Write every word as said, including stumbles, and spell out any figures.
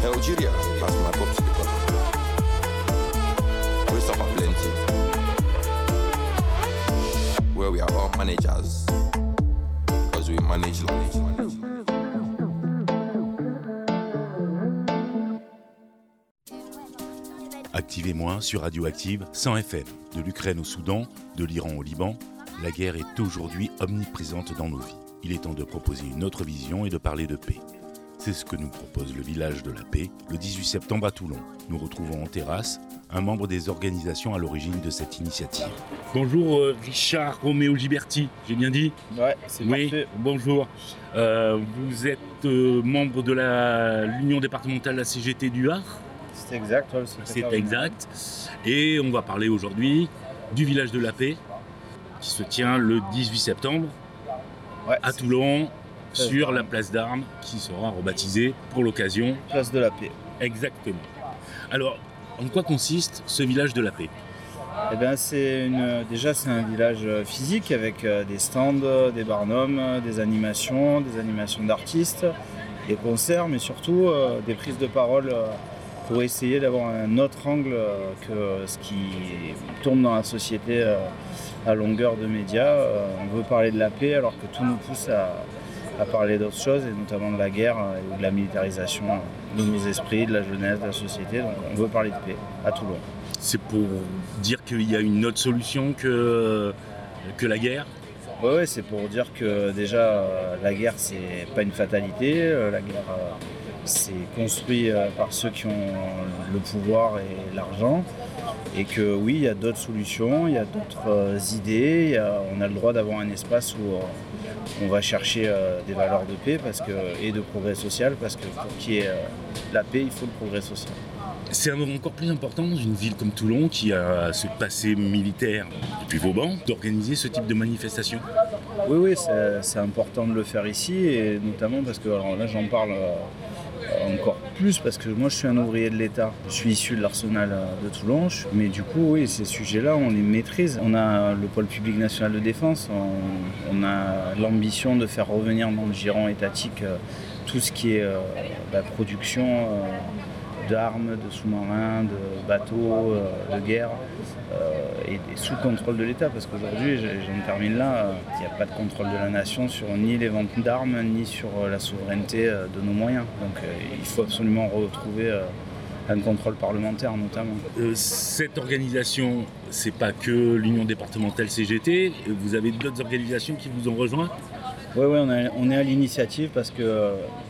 Algeria has my pops because we suffer plenty. Where we are all managers, because we manage life. Activez-moi sur Radioactive cent F M. De l'Ukraine au Soudan, de l'Iran au Liban, la guerre est aujourd'hui omniprésente dans nos vies. Il est temps de proposer une autre vision et de parler de paix. C'est ce que nous propose le Village de la Paix, le dix-huit septembre à Toulon. Nous retrouvons en terrasse un membre des organisations à l'origine de cette initiative. Bonjour euh, Richard Roméo Giberti, j'ai bien dit ? Ouais, c'est oui, parfait. Bonjour. Euh, vous êtes euh, membre de la, l'Union départementale de la C G T du Var ? C'est exact, ouais, C'est exact. Et on va parler aujourd'hui du Village de la Paix qui se tient le dix-huit septembre ouais, à Toulon sur la place d'Armes qui sera rebaptisée pour l'occasion Place de la Paix. Exactement. Alors, en quoi consiste ce Village de la Paix ? Eh bien, c'est une, déjà, c'est un village physique avec des stands, des barnums, des animations, des animations d'artistes, des concerts, mais surtout euh, des prises de parole euh, pour essayer d'avoir un autre angle euh, que ce qui tourne dans la société euh, à longueur de médias. Euh, on veut parler de la paix alors que tout nous pousse à, à parler d'autres choses, et notamment de la guerre et de la militarisation de nos esprits, de la jeunesse, de la société. Donc on veut parler de paix à Toulon. C'est pour dire qu'il y a une autre solution que, que la guerre ? Oui, ouais, c'est pour dire que déjà euh, la guerre c'est pas une fatalité, euh, la guerre euh, c'est construit euh, par ceux qui ont le pouvoir et l'argent, et que oui, il y a d'autres solutions, il y a d'autres euh, idées, y a, on a le droit d'avoir un espace où euh, on va chercher euh, des valeurs de paix parce que, et de progrès social, parce que pour qu'il y ait euh, la paix, il faut le progrès social. C'est un moment encore plus important dans une ville comme Toulon qui a ce passé militaire depuis Vauban d'organiser ce type de manifestation. Oui, oui, c'est, c'est important de le faire ici, et notamment parce que alors là j'en parle euh, encore plus parce que moi je suis un ouvrier de l'État. Je suis issu de l'arsenal de Toulon, mais du coup oui, ces sujets-là on les maîtrise. On a le pôle public national de défense, on, on a l'ambition de faire revenir dans le giron étatique euh, tout ce qui est euh, la production euh, d'armes, de sous-marins, de bateaux, euh, de guerre, euh, et, et sous contrôle de l'État, parce qu'aujourd'hui, j'en termine là, il n'y a pas de contrôle de la nation sur ni les ventes d'armes, ni sur euh, la souveraineté euh, de nos moyens. Donc euh, il faut absolument retrouver euh, un contrôle parlementaire notamment. Euh, cette organisation, c'est pas que l'Union départementale C G T, vous avez d'autres organisations qui vous ont rejoint ? Oui, ouais, on, on est à l'initiative parce que